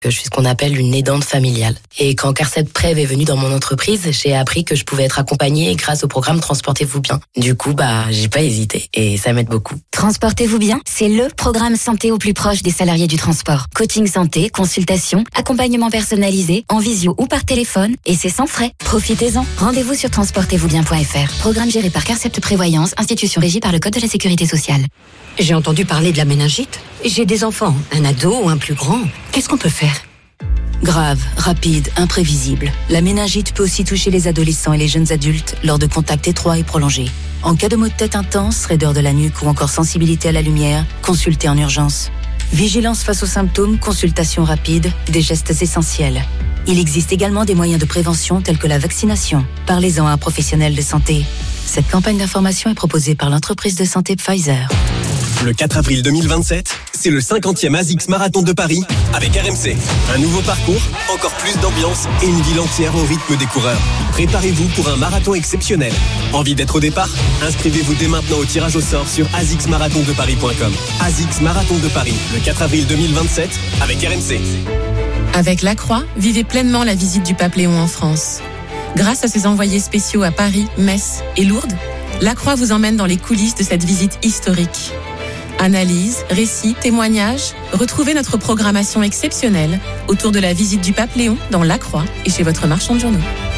Je suis ce qu'on appelle une aidante familiale. Et quand Carcet Prev est venu dans mon entreprise, j'ai appris que je pouvais être accompagnée grâce au programme Transportez-vous bien. Du coup, j'ai pas hésité et ça m'aide beaucoup. Transportez-vous bien, c'est le programme santé au plus proche des salariés du transport. Coaching santé, consultation, accompagnement personnalisé, en visio ou par téléphone, et c'est sans frais. Profitez-en. Rendez-vous sur transportez-vous-bien.fr. Programme géré par Carcept Prévoyance, institution régie par le Code de la Sécurité sociale. J'ai entendu parler de la méningite. J'ai des enfants, un ado ou un plus grand. Qu'est-ce qu'on peut faire ? Grave, rapide, imprévisible. La méningite peut aussi toucher les adolescents et les jeunes adultes lors de contacts étroits et prolongés. En cas de maux de tête intense, raideur de la nuque ou encore sensibilité à la lumière, consultez en urgence. Vigilance face aux symptômes, consultation rapide, des gestes essentiels. Il existe également des moyens de prévention tels que la vaccination. Parlez-en à un professionnel de santé. Cette campagne d'information est proposée par l'entreprise de santé Pfizer. Le 4 avril 2027, c'est le 50e ASICS Marathon de Paris avec RMC. Un nouveau parcours, encore plus d'ambiance et une ville entière au rythme des coureurs. Préparez-vous pour un marathon exceptionnel. Envie d'être au départ ? Inscrivez-vous dès maintenant au tirage au sort sur asicsmarathondeparis.com. ASICS Marathon de Paris, le 4 avril 2027 avec RMC. Avec La Croix, vivez pleinement la visite du Pape Léon en France. Grâce à ses envoyés spéciaux à Paris, Metz et Lourdes, La Croix vous emmène dans les coulisses de cette visite historique. Analyse, récits, témoignages, retrouvez notre programmation exceptionnelle autour de la visite du Pape Léon dans La Croix et chez votre marchand de journaux.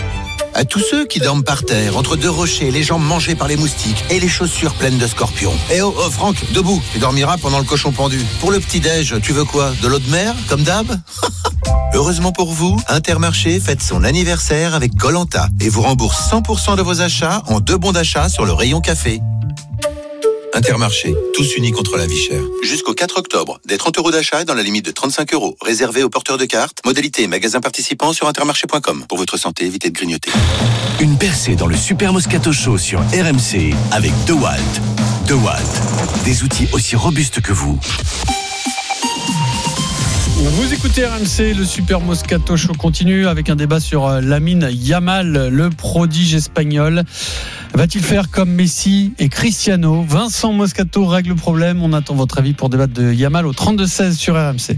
À tous ceux qui dorment par terre, entre deux rochers, les jambes mangées par les moustiques et les chaussures pleines de scorpions. Eh oh, Franck, debout, tu dormiras pendant le cochon pendu. Pour le petit-déj, tu veux quoi ? De l'eau de mer, comme d'hab ? Heureusement pour vous, Intermarché fête son anniversaire avec Koh-Lanta et vous rembourse 100% de vos achats en 2 bons d'achat sur le rayon café. Intermarché, tous unis contre la vie chère. Jusqu'au 4 octobre, des 30 € d'achat dans la limite de 35 €, réservés aux porteurs de cartes. Modalité magasin participant sur intermarché.com. Pour votre santé, évitez de grignoter. Une percée dans le Super Moscato Show sur RMC avec DeWalt. DeWalt, des outils aussi robustes que vous. Vous écoutez RMC, le Super Moscato Show continue avec un débat sur Lamine Yamal, le prodige espagnol. Va-t-il faire comme Messi et Cristiano ? Vincent Moscato règle le problème. On attend votre avis pour débattre de Yamal au 32-16 sur RMC.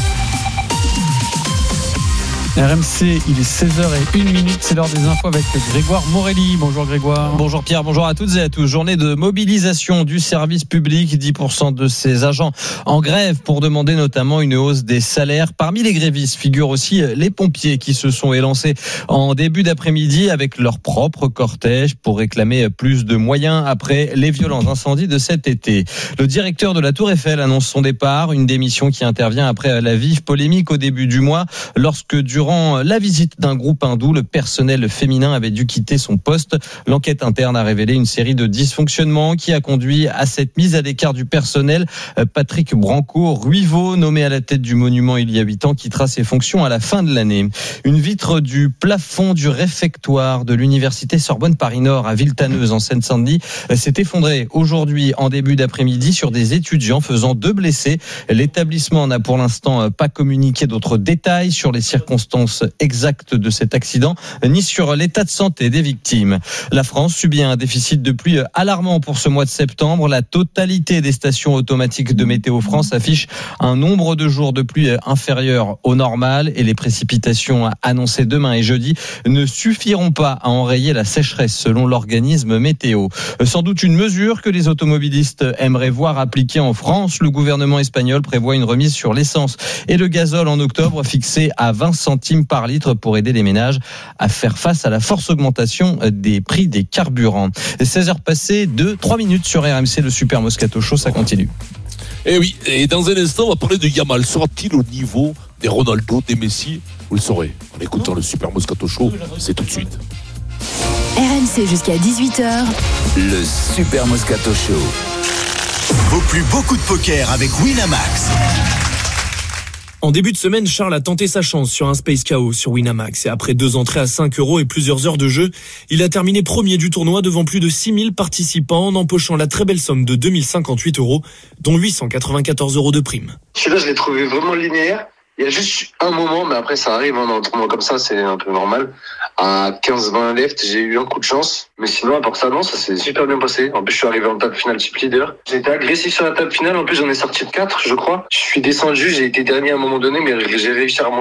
RMC, il est 16h01, c'est l'heure des infos avec Grégoire Morelli. Bonjour Grégoire. Bonjour Pierre, bonjour à toutes et à tous. Journée de mobilisation du service public, 10% de ses agents en grève pour demander notamment une hausse des salaires. Parmi les grévistes figurent aussi les pompiers qui se sont élancés en début d'après-midi avec leur propre cortège pour réclamer plus de moyens après les violents incendies de cet été. Le directeur de la Tour Eiffel annonce son départ, une démission qui intervient après la vive polémique au début du mois lorsque durant la visite d'un groupe hindou, le personnel féminin avait dû quitter son poste. L'enquête interne a révélé une série de dysfonctionnements qui a conduit à cette mise à l'écart du personnel. Patrick Branco-Ruiveau, nommé à la tête du monument il y a 8 ans, quittera ses fonctions à la fin de l'année. Une vitre du plafond du réfectoire de l'université Sorbonne Paris-Nord à Villetaneuse en Seine-Saint-Denis s'est effondrée aujourd'hui en début d'après-midi sur des étudiants, faisant 2 blessés. L'établissement n'a pour l'instant pas communiqué d'autres détails sur les circonstances exactes de cet accident, ni sur l'état de santé des victimes. La France subit un déficit de pluie alarmant pour ce mois de septembre. La totalité des stations automatiques de Météo France affiche un nombre de jours de pluie inférieur au normal et les précipitations annoncées demain et jeudi ne suffiront pas à enrayer la sécheresse selon l'organisme météo. Sans doute une mesure que les automobilistes aimeraient voir appliquée en France. Le gouvernement espagnol prévoit une remise sur l'essence et le gazole en octobre fixée à 20 centimes par litre pour aider les ménages à faire face à la forte augmentation des prix des carburants. 16h passées de 3 minutes sur RMC, le Super Moscato Show, ça continue. Et oui, et dans un instant, on va parler de Yamal. Sera-t-il au niveau des Ronaldo, des Messi ? Vous le saurez en écoutant le Super Moscato Show, c'est tout de suite. RMC jusqu'à 18h. Le Super Moscato Show. Vaut plus beaucoup de poker avec Winamax. En début de semaine, Charles a tenté sa chance sur un Space KO sur Winamax. Et après 2 entrées à 5 € et plusieurs heures de jeu, il a terminé premier du tournoi devant plus de 6000 participants en empochant la très belle somme de 2058 €, dont 894 € de prime. Celui-là, je l'ai trouvé vraiment linéaire. Il y a juste un moment, mais après ça arrive, dans un tournoi comme ça, c'est un peu normal. À 15-20 left, j'ai eu un coup de chance. Mais sinon, à part ça, non, ça s'est super bien passé. En plus, je suis arrivé en table finale chip leader. J'ai été agressif sur la table finale. En plus, j'en ai sorti de 4, je crois. Je suis descendu, j'ai été dernier à un moment donné, mais j'ai réussi à remonter.